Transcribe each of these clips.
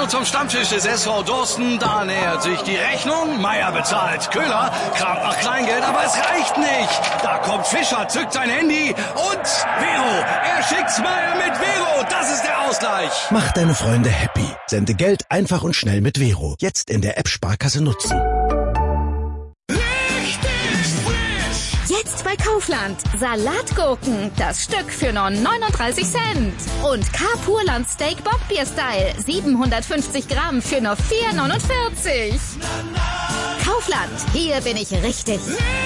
zum Stammtisch des SV Dorsten. Da nähert sich die Rechnung. Meier bezahlt. Köhler kramt nach Kleingeld, aber es reicht nicht. Da kommt Fischer, zückt sein Handy und Vero. Er schickt's Meier mit Vero. Das ist der Ausgleich. Mach deine Freunde happy. Sende Geld einfach und schnell mit Vero. Jetzt in der App Sparkasse nutzen. Jetzt bei Kaufland. Salatgurken, das Stück für nur 39 Cent. Und K-Purland Steak Bockbier Style, 750 Gramm für nur 4,49. Kaufland, hier bin ich richtig.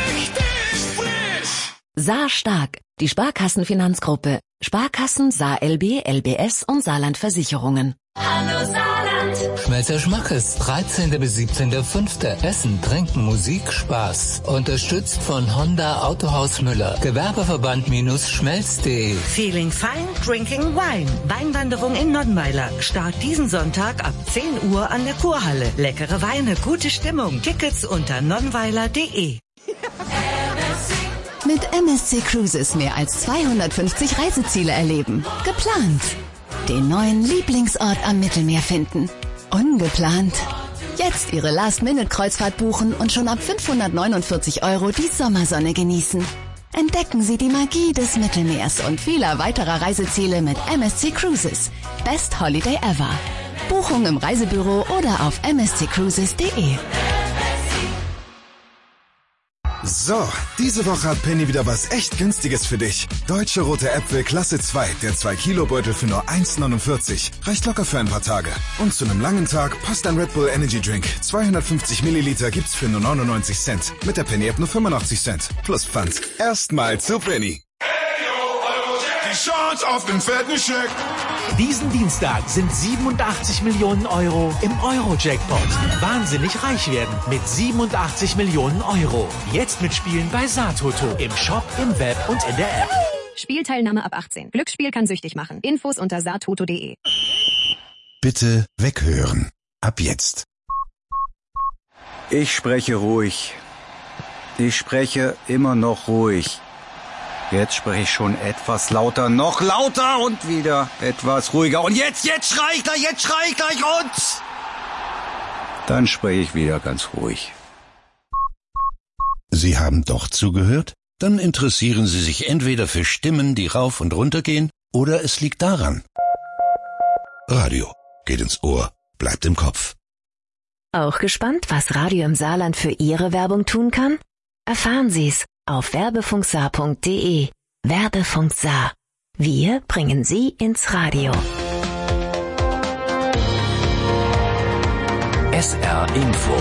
Saar Stark, die Sparkassenfinanzgruppe. Sparkassen, Saar LB, LBS und Saarland Versicherungen. Hallo Saarland. Schmelzer Schmackes, 13. bis 17.05. Essen, Trinken, Musik, Spaß. Unterstützt von Honda Autohaus Müller. Gewerbeverband-schmelz.de. Feeling fine, drinking wine. Weinwanderung in Nonnweiler. Start diesen Sonntag ab 10 Uhr an der Kurhalle. Leckere Weine, gute Stimmung. Tickets unter nonnweiler.de. Mit MSC Cruises mehr als 250 Reiseziele erleben. Geplant. Den neuen Lieblingsort am Mittelmeer finden. Ungeplant. Jetzt Ihre Last-Minute-Kreuzfahrt buchen und schon ab 549 € die Sommersonne genießen. Entdecken Sie die Magie des Mittelmeers und vieler weiterer Reiseziele mit MSC Cruises. Best Holiday ever. Buchung im Reisebüro oder auf msccruises.de. So, diese Woche hat Penny wieder was echt Günstiges für dich. Deutsche rote Äpfel Klasse 2, der 2-Kilo-Beutel für nur 1,49. Reicht locker für ein paar Tage. Und zu einem langen Tag passt ein Red Bull Energy Drink. 250 Milliliter gibt's für nur 99 Cent. Mit der Penny-App nur 85 Cent. Plus Pfand. Erstmal zu Penny. Die Chance auf den fetten Scheck. Diesen Dienstag sind 87 Millionen € im Euro-Jackpot. Wahnsinnig reich werden mit 87 Millionen €. Jetzt mitspielen bei Saartoto. Im Shop, im Web und in der App. Spielteilnahme ab 18. Glücksspiel kann süchtig machen. Infos unter saartoto.de. Bitte weghören. Ab jetzt. Ich spreche ruhig. Ich spreche immer noch ruhig. Jetzt spreche ich schon etwas lauter, noch lauter und wieder etwas ruhiger. Und jetzt schrei ich gleich und... Dann spreche ich wieder ganz ruhig. Sie haben doch zugehört? Dann interessieren Sie sich entweder für Stimmen, die rauf und runter gehen, oder es liegt daran. Radio geht ins Ohr, bleibt im Kopf. Auch gespannt, was Radio im Saarland für Ihre Werbung tun kann? Erfahren Sie's auf werbefunksaar.de. Werbefunk Saar. Wir bringen Sie ins Radio. SR Info.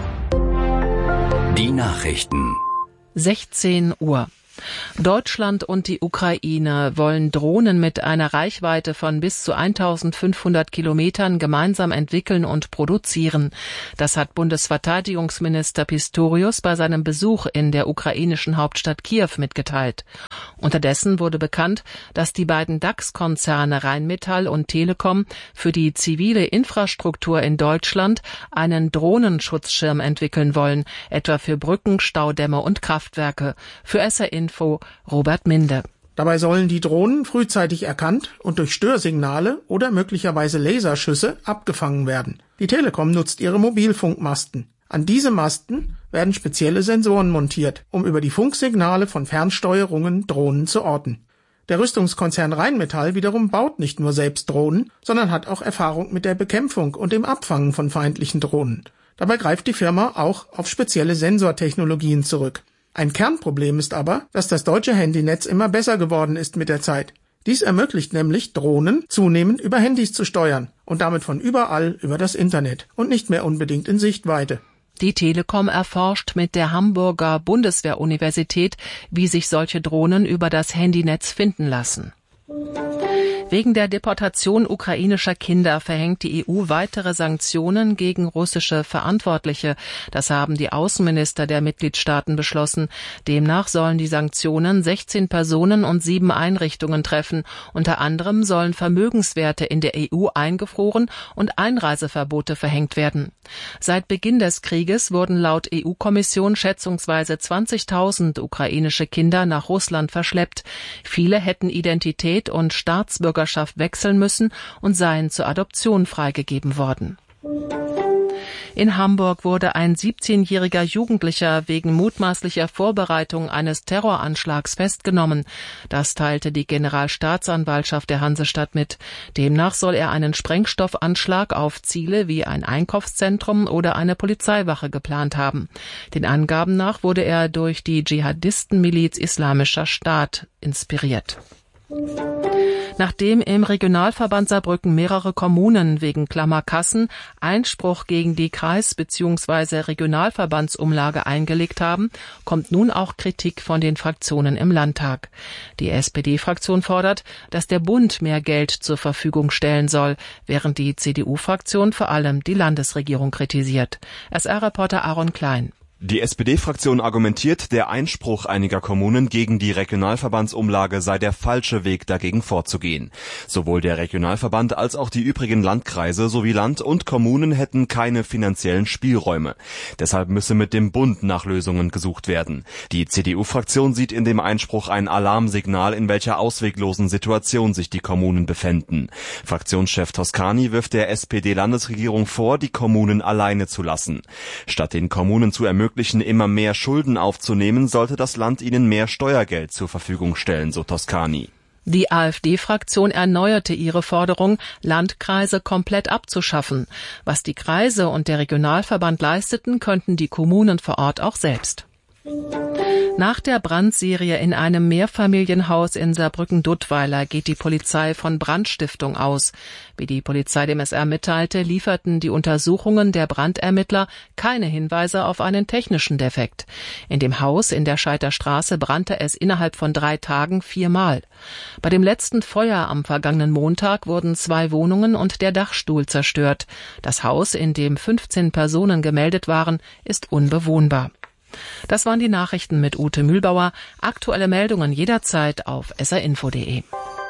Die Nachrichten. 16 Uhr. Deutschland und die Ukraine wollen Drohnen mit einer Reichweite von bis zu 1500 Kilometern gemeinsam entwickeln und produzieren. Das hat Bundesverteidigungsminister Pistorius bei seinem Besuch in der ukrainischen Hauptstadt Kiew mitgeteilt. Unterdessen wurde bekannt, dass die beiden DAX-Konzerne Rheinmetall und Telekom für die zivile Infrastruktur in Deutschland einen Drohnenschutzschirm entwickeln wollen, etwa für Brücken, Staudämme und Kraftwerke. Für SR Info Robert Minde. Dabei sollen die Drohnen frühzeitig erkannt und durch Störsignale oder möglicherweise Laserschüsse abgefangen werden. Die Telekom nutzt ihre Mobilfunkmasten. An diese Masten werden spezielle Sensoren montiert, um über die Funksignale von Fernsteuerungen Drohnen zu orten. Der Rüstungskonzern Rheinmetall wiederum baut nicht nur selbst Drohnen, sondern hat auch Erfahrung mit der Bekämpfung und dem Abfangen von feindlichen Drohnen. Dabei greift die Firma auch auf spezielle Sensortechnologien zurück. Ein Kernproblem ist aber, dass das deutsche Handynetz immer besser geworden ist mit der Zeit. Dies ermöglicht nämlich, Drohnen zunehmend über Handys zu steuern und damit von überall über das Internet und nicht mehr unbedingt in Sichtweite. Die Telekom erforscht mit der Hamburger Bundeswehruniversität, wie sich solche Drohnen über das Handynetz finden lassen. Wegen der Deportation ukrainischer Kinder verhängt die EU weitere Sanktionen gegen russische Verantwortliche. Das haben die Außenminister der Mitgliedstaaten beschlossen. Demnach sollen die Sanktionen 16 Personen und 7 Einrichtungen treffen. Unter anderem sollen Vermögenswerte in der EU eingefroren und Einreiseverbote verhängt werden. Seit Beginn des Krieges wurden laut EU-Kommission schätzungsweise 20.000 ukrainische Kinder nach Russland verschleppt. Viele hätten Identität und Staatsbürgerschaft Staatsbürgerschaft wechseln müssen und seien zur Adoption freigegeben worden. In Hamburg wurde ein 17-jähriger Jugendlicher wegen mutmaßlicher Vorbereitung eines Terroranschlags festgenommen. Das teilte die Generalstaatsanwaltschaft der Hansestadt mit. Demnach soll er einen Sprengstoffanschlag auf Ziele wie ein Einkaufszentrum oder eine Polizeiwache geplant haben. Den Angaben nach wurde er durch die Dschihadistenmiliz Islamischer Staat inspiriert. Nachdem im Regionalverband Saarbrücken mehrere Kommunen wegen Klammerkassen Einspruch gegen die Kreis- bzw. Regionalverbandsumlage eingelegt haben, kommt nun auch Kritik von den Fraktionen im Landtag. Die SPD-Fraktion fordert, dass der Bund mehr Geld zur Verfügung stellen soll, während die CDU-Fraktion vor allem die Landesregierung kritisiert. SR-Reporter Aaron Klein. Die SPD-Fraktion argumentiert, der Einspruch einiger Kommunen gegen die Regionalverbandsumlage sei der falsche Weg, dagegen vorzugehen. Sowohl der Regionalverband als auch die übrigen Landkreise sowie Land und Kommunen hätten keine finanziellen Spielräume. Deshalb müsse mit dem Bund nach Lösungen gesucht werden. Die CDU-Fraktion sieht in dem Einspruch ein Alarmsignal, in welcher ausweglosen Situation sich die Kommunen befänden. Fraktionschef Toscani wirft der SPD-Landesregierung vor, die Kommunen alleine zu lassen. Statt den Kommunen zu ermöglichen, immer mehr Schulden aufzunehmen, sollte das Land ihnen mehr Steuergeld zur Verfügung stellen, so Toscani. Die AfD-Fraktion erneuerte ihre Forderung, Landkreise komplett abzuschaffen. Was die Kreise und der Regionalverband leisteten, könnten die Kommunen vor Ort auch selbst. Nach der Brandserie in einem Mehrfamilienhaus in Saarbrücken-Duttweiler geht die Polizei von Brandstiftung aus. Wie die Polizei dem SR mitteilte, lieferten die Untersuchungen der Brandermittler keine Hinweise auf einen technischen Defekt. In dem Haus in der Scheiter Straße brannte es innerhalb von 3 Tagen 4-mal. Bei dem letzten Feuer am vergangenen Montag wurden 2 Wohnungen und der Dachstuhl zerstört. Das Haus, in dem 15 Personen gemeldet waren, ist unbewohnbar. Das waren die Nachrichten mit Ute Mühlbauer. Aktuelle Meldungen jederzeit auf srinfo.de.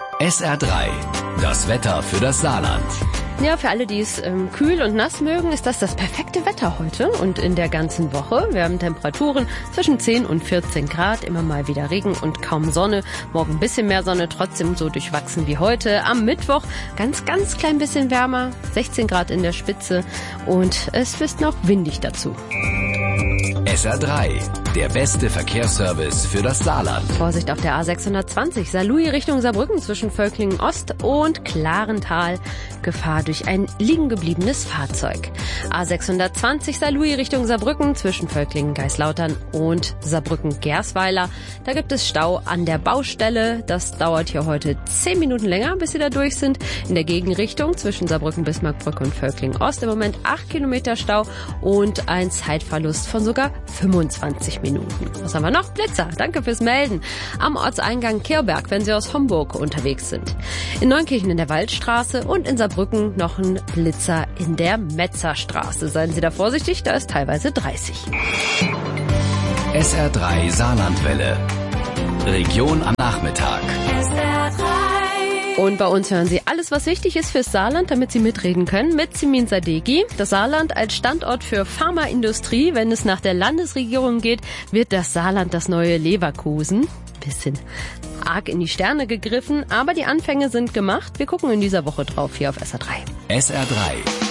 SR3, das Wetter für das Saarland. Ja, für alle, die es kühl und nass mögen, ist das perfekte Wetter heute und in der ganzen Woche. Wir haben Temperaturen zwischen 10 und 14 Grad, immer mal wieder Regen und kaum Sonne. Morgen ein bisschen mehr Sonne, trotzdem so durchwachsen wie heute. Am Mittwoch ganz klein bisschen wärmer, 16 Grad in der Spitze und es ist noch windig dazu. SR3, der beste Verkehrsservice für das Saarland. Vorsicht auf der A620, Saarlouis Richtung Saarbrücken zwischen Völklingen Ost und Klarental. Gefahr durch ein liegengebliebenes Fahrzeug. A620 Saarlouis Richtung Saarbrücken zwischen Völklingen Geislautern und Saarbrücken Gersweiler. Da gibt es Stau an der Baustelle. Das dauert hier heute 10 Minuten länger, bis Sie da durch sind. In der Gegenrichtung zwischen Saarbrücken Bismarckbrücke und Völklingen Ost im Moment 8 Kilometer Stau und ein Zeitverlust von sogar 25 Minuten. Was haben wir noch? Blitzer. Danke fürs Melden. Am Ortseingang Kehrberg, wenn Sie aus Homburg unterwegs sind. In Neunkirchen in der Waldstraße und in Saarbrücken noch ein Blitzer in der Metzerstraße. Seien Sie da vorsichtig, da ist teilweise 30. SR3 Saarlandwelle. Region am Nachmittag. Und bei uns hören Sie alles, was wichtig ist fürs Saarland, damit Sie mitreden können, mit Simin Sadeghi. Das Saarland als Standort für Pharmaindustrie. Wenn es nach der Landesregierung geht, wird das Saarland das neue Leverkusen. Bisschen arg in die Sterne gegriffen, aber die Anfänge sind gemacht. Wir gucken in dieser Woche drauf hier auf SR3. SR3.